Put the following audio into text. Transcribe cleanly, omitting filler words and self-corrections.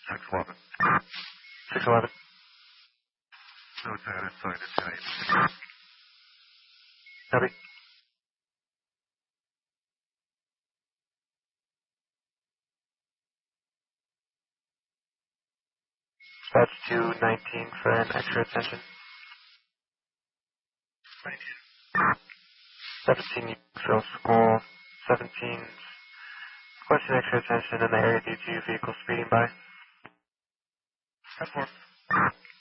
611. 611. No data sighted tonight. Copy. Dispatch 219 for an extra attention. 17 Fill School. 17 requesting extra attention in the area due to vehicle speeding by. 10-4.